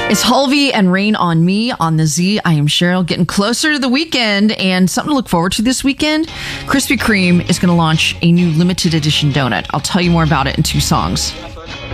It's Halvey and Rain on Me on the Z. I am Cheryl, getting closer to the weekend and something to look forward to this weekend. Krispy Kreme is going to launch a new limited edition donut. I'll tell you more about it in 2 songs.